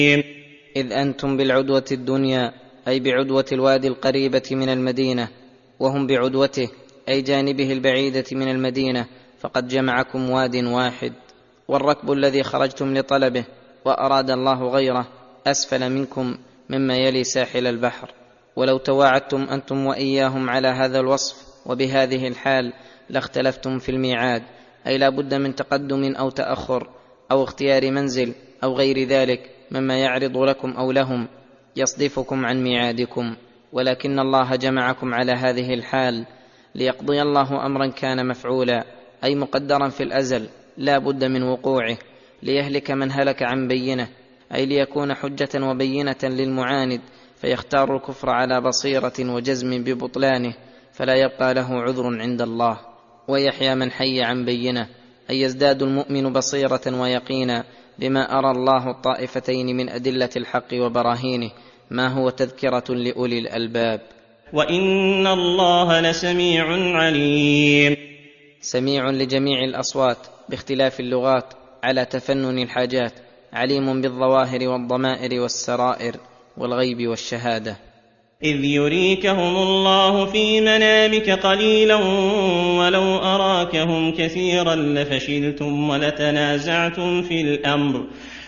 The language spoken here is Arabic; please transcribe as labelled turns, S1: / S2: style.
S1: إذ أنتم بالعدوة الدنيا أي بعدوة الوادي القريبة من المدينة، وهم بعدوته أي جانبه البعيدة من المدينة، فقد جمعكم واد واحد. والركب الذي خرجتم لطلبه وأراد الله غيره أسفل منكم مما يلي ساحل البحر. ولو تواعدتم أنتم وإياهم على هذا الوصف وبهذه الحال لاختلفتم في الميعاد، أي لا بد من تقدم أو تأخر أو اختيار منزل أو غير ذلك مما يعرض لكم أو لهم يصدفكم عن ميعادكم. ولكن الله جمعكم على هذه الحال ليقضي الله أمرا كان مفعولا، أي مقدرا في الأزل لا بد من وقوعه، ليهلك من هلك عن بينه، أي ليكون حجة وبينة للمعاند فيختار الكفر على بصيرة وجزم ببطلانه فلا يبقى له عذر عند الله، ويحيى من حي عن بينه، أي يزداد المؤمن بصيرة ويقينا بما أرى الله الطائفتين من أدلة الحق وبراهينه، ما هو تذكرة لأولي الألباب.
S2: وإن الله لسميع عليم.
S1: سميع لجميع الأصوات باختلاف اللغات على تفنن الحاجات، عليم بالظواهر والضمائر والسرائر والغيب والشهادة.
S2: إذ يريكهم الله في منامك قليلا ولو أراكهم كثيرا لفشلتم ولتنازعتم في الأمر